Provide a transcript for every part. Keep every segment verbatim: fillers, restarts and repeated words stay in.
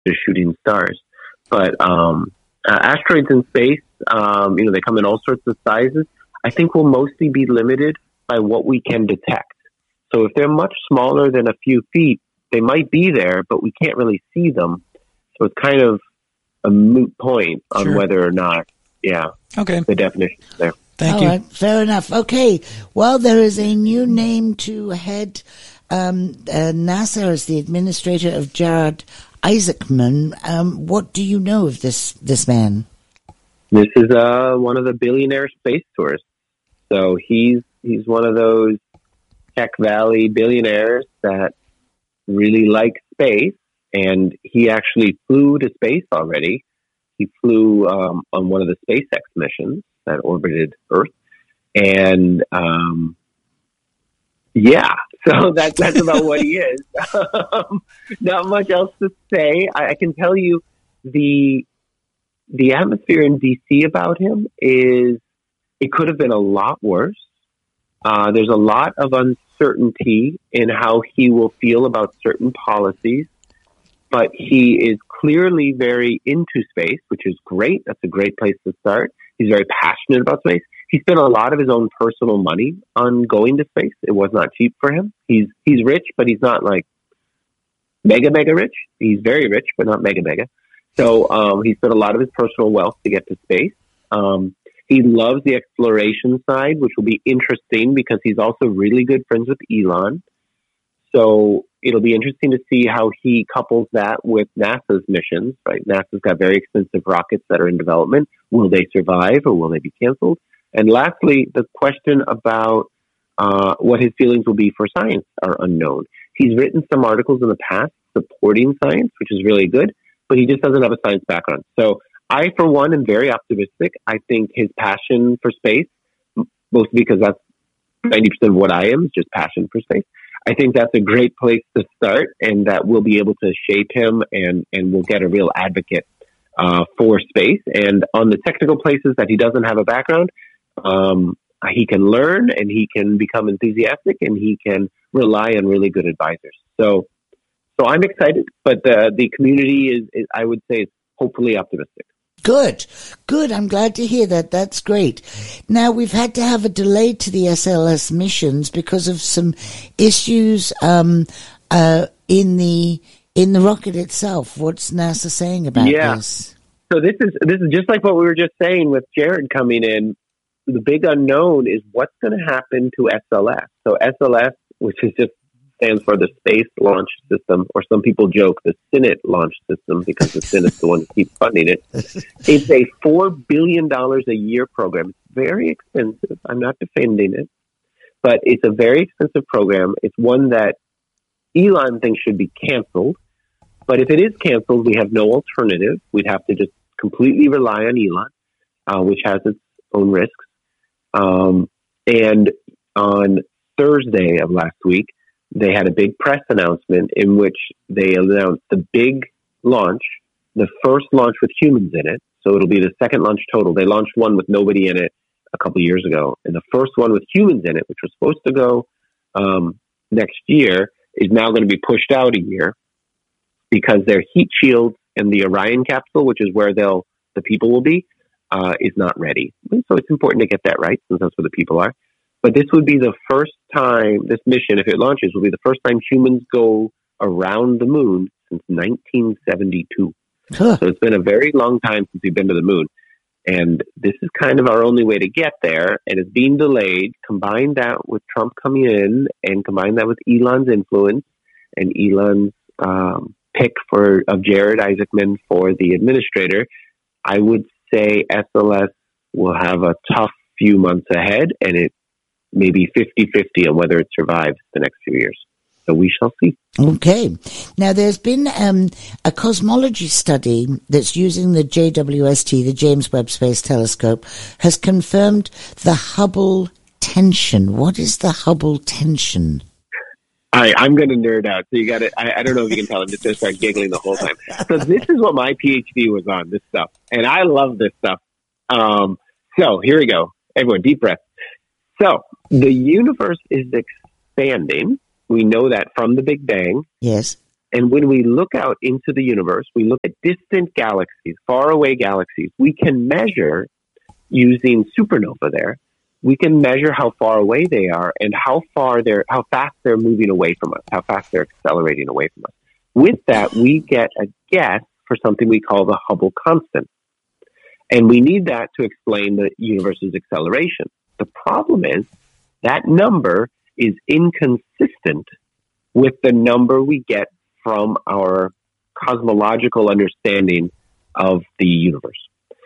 to shooting stars. But um, uh, asteroids in space, um, you know, they come in all sorts of sizes. I think will mostly be limited by what we can detect. So if they're much smaller than a few feet, they might be there, but we can't really see them. So it's kind of a moot point on Sure. whether or not, yeah, okay, the definition is there. Thank All you. right, fair enough. Okay, well, there is a new name to head um, uh, NASA as the administrator of Jared Isaacman. Um, what do you know of this this man? This is uh, one of the billionaire space tourists. So he's he's one of those Tech Valley billionaires that really like space, and he actually flew to space already. He flew um, on one of the SpaceX missions that orbited Earth, and um, yeah, so that, that's about what he is. Um, not much else to say. I, I can tell you the the atmosphere in D C about him is it could have been a lot worse. Uh, there's a lot of uncertainty in how he will feel about certain policies, but he is clearly very into space, which is great. That's a great place to start. He's very passionate about space. He spent a lot of his own personal money on going to space. It was not cheap for him. He's he's rich, but he's not like mega, mega rich. He's very rich, but not mega, mega. So um, he spent a lot of his personal wealth to get to space. Um, he loves the exploration side, which will be interesting because he's also really good friends with Elon. So it'll be interesting to see how he couples that with NASA's missions, right? NASA's got very expensive rockets that are in development. Will they survive or will they be canceled? And lastly, the question about uh, what his feelings will be for science are unknown. He's written some articles in the past supporting science, which is really good, but he just doesn't have a science background. So I, for one, am very optimistic. I think his passion for space, mostly because that's ninety percent of what I am, is just passion for space. I think that's a great place to start, and that we'll be able to shape him, and, and we'll get a real advocate uh, for space. And on the technical places that he doesn't have a background, um, he can learn, and he can become enthusiastic, and he can rely on really good advisors. So, so I'm excited, but the the community is, is I would say, is hopefully optimistic. Good, good. I'm glad to hear that. That's great. Now, we've had to have a delay to the S L S missions because of some issues um, uh, in the in the rocket itself. What's NASA saying about yeah. this? So this is this is just like what we were just saying with Jared coming in. The big unknown is what's going to happen to S L S. So S L S, which is just stands for the Space Launch System, or some people joke the Senate Launch System because the Senate's the one that keeps funding it. It's a four billion dollars a year program. It's very expensive. I'm not defending it, but it's a very expensive program. It's one that Elon thinks should be canceled. But if it is canceled, we have no alternative. We'd have to just completely rely on Elon, uh, which has its own risks. Um, and on Thursday of last week, they had a big press announcement in which they announced the big launch, the first launch with humans in it. So it'll be the second launch total. They launched one with nobody in it a couple years ago. And the first one with humans in it, which was supposed to go um, next year, is now going to be pushed out a year because their heat shield and the Orion capsule, which is where they'll the people will be, uh, is not ready. So it's important to get that right since that's where the people are. But this would be the first time, this mission, if it launches, will be the first time humans go around the moon since nineteen seventy-two. Huh. So it's been a very long time since we've been to the moon. And this is kind of our only way to get there. And it's being delayed. Combine that with Trump coming in and combine that with Elon's influence and Elon's um, pick for of Jared Isaacman for the administrator, I would say S L S will have a tough few months ahead, and it maybe fifty-fifty on whether it survives the next few years. So we shall see. Okay. Now, there's been um, a cosmology study that's using the J W S T, the James Webb Space Telescope, has confirmed the Hubble tension. What is the Hubble tension? I, I'm going to nerd out. So you got it. I, I don't know if you can tell. I'm just going to start giggling the whole time. So this is what my PhD was on, this stuff. And I love this stuff. Um, so here we go. Everyone, deep breath. So the universe is expanding. We know that from the Big Bang. Yes. And when we look out into the universe, we look at distant galaxies, faraway galaxies. We can measure, using supernova there, we can measure how far away they are and how far they're, how fast they're moving away from us, how fast they're accelerating away from us. With that, we get a guess for something we call the Hubble constant. And we need that to explain the universe's acceleration. The problem is that number is inconsistent with the number we get from our cosmological understanding of the universe.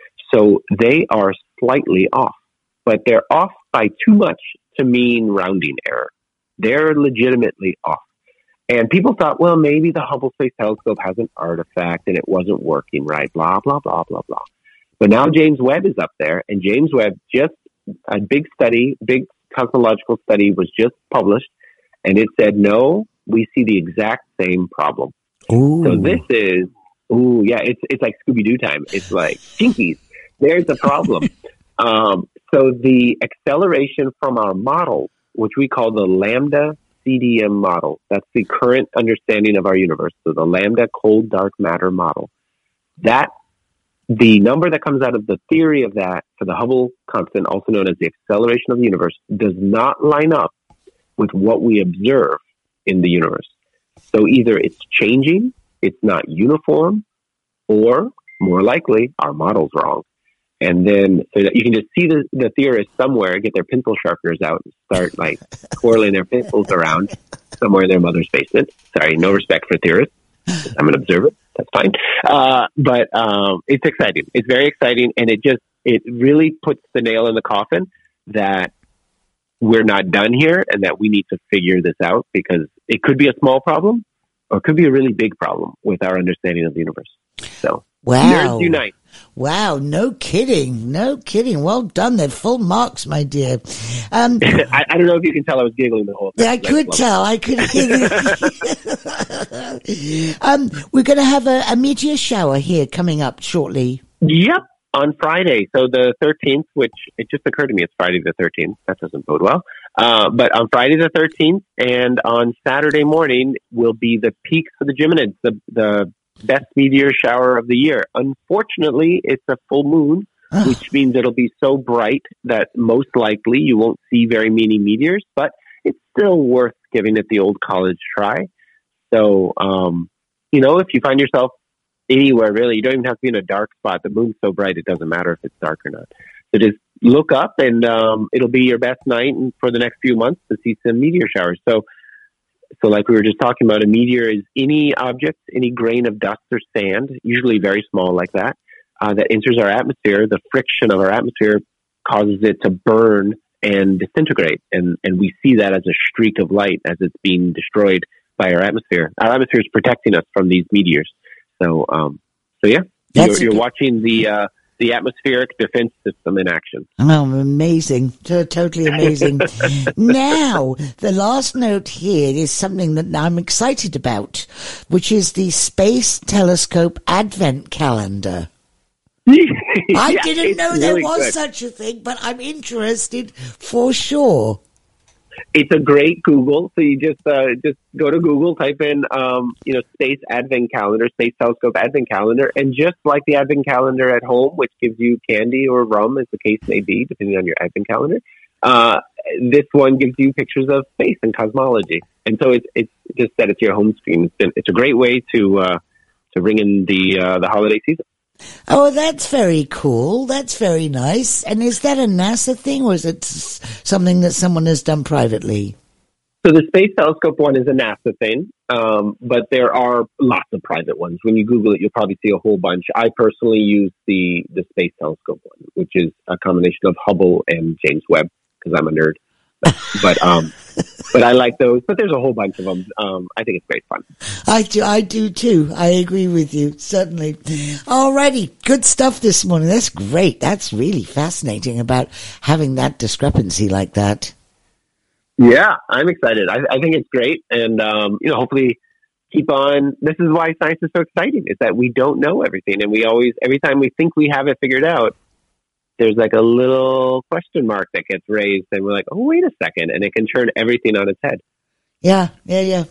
So they are slightly off, but they're off by too much to mean rounding error. They're legitimately off. And people thought, well, maybe the Hubble Space Telescope has an artifact and it wasn't working right, blah, blah, blah, blah, blah. But now James Webb is up there, and James Webb, just a big study, big cosmological study was just published, and it said, no, we see the exact same problem. Ooh. So this is, ooh, yeah, it's it's like Scooby-Doo time. It's like, jinkies, there's a problem. um, so the acceleration from our model, which we call the lambda C D M model, that's the current understanding of our universe, so the lambda cold dark matter model, that the number that comes out of the theory of that for the Hubble constant, also known as the acceleration of the universe, does not line up with what we observe in the universe. So either it's changing, it's not uniform, or more likely, our model's wrong. And then so that you can just see the, the theorists somewhere get their pencil sharpeners out and start like twirling their pencils around somewhere in their mother's basement. Sorry, no respect for theorists. I'm an observer. That's fine. Uh, but um, it's exciting. It's very exciting. And it just, it really puts the nail in the coffin that we're not done here and that we need to figure this out, because it could be a small problem or it could be a really big problem with our understanding of the universe. So, wow. Nerds unite. Wow, no kidding. No kidding. Well done. They're full marks, my dear. Um, I, I don't know if you can tell I was giggling the whole time. I could tell. I could hear it. um, we're going to have a, a meteor shower here coming up shortly. Yep, on Friday. So the thirteenth, which it just occurred to me it's Friday the thirteenth. That doesn't bode well. Uh, but on Friday the thirteenth and on Saturday morning will be the peaks for the Geminids, the the best meteor shower of the year. Unfortunately, it's a full moon, which means it'll be so bright that most likely you won't see very many meteors, but it's still worth giving it the old college try. So, um, you know, if you find yourself anywhere, really, you don't even have to be in a dark spot. The moon's so bright, it doesn't matter if it's dark or not. So just look up and um, it'll be your best night for the next few months to see some meteor showers. So, So like we were just talking about, a meteor is any object, any grain of dust or sand, usually very small like that, uh, that enters our atmosphere. The friction of our atmosphere causes it to burn and disintegrate. And, and we see that as a streak of light as it's being destroyed by our atmosphere. Our atmosphere is protecting us from these meteors. So, um, so yeah, you're, you're watching the... Uh, the atmospheric defense system in action. Oh, amazing. T- totally amazing. Now, the last note here is something that I'm excited about, which is the Space Telescope Advent Calendar. I yeah, didn't know there really was good. such a thing, but I'm interested for sure. It's a great Google. So you just uh, just go to Google, type in um, you know Space Advent Calendar, Space Telescope Advent Calendar, and just like the Advent Calendar at home, which gives you candy or rum, as the case may be, depending on your Advent Calendar, uh, this one gives you pictures of space and cosmology. And so it's it's just set it to your home screen. It's, been, it's a great way to uh, to ring in the uh, the holiday season. Oh, that's very cool. That's very nice. And is that a NASA thing, or is it something that someone has done privately? So the Space Telescope one is a NASA thing, um, but there are lots of private ones. When you Google it, you'll probably see a whole bunch. I personally use the, the Space Telescope one, which is a combination of Hubble and James Webb, because I'm a nerd. But um, but I like those. But there's a whole bunch of them. Um, I think it's great fun. I do, I do too. I agree with you, certainly. Alrighty, good stuff this morning. That's great. That's really fascinating about having that discrepancy like that. Yeah, I'm excited. I, I think it's great, and um, you know, hopefully keep on. This is why science is so exciting: is that we don't know everything, and we always, every time we think we have it figured out, there's like a little question mark that gets raised, and we're like, oh, wait a second, and it can turn everything on its head. Yeah, yeah, yeah.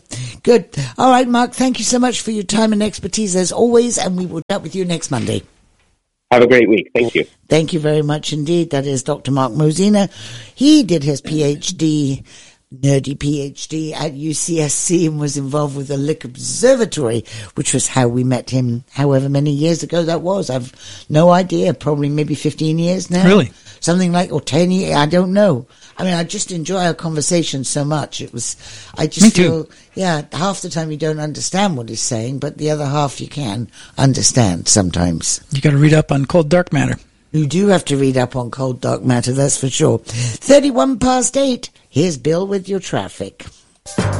Good. All right, Mark, thank you so much for your time and expertise as always, and we will chat with you next Monday. Have a great week. Thank you. Thank you very much indeed. That is Doctor Mark Mosina. He did his PhD, nerdy PhD at U C S C, and was involved with the Lick Observatory, which was how we met him however many years ago that was. I've no idea. Probably maybe fifteen years now. Really? Something like, or ten years. I don't know. I mean, I just enjoy our conversation so much. It was, I just Me feel, too. yeah, half the time you don't understand what he's saying, but the other half you can understand sometimes. You got to read up on cold dark matter. You do have to read up on cold dark matter, that's for sure. thirty-one past eight. Here's Bill with your traffic.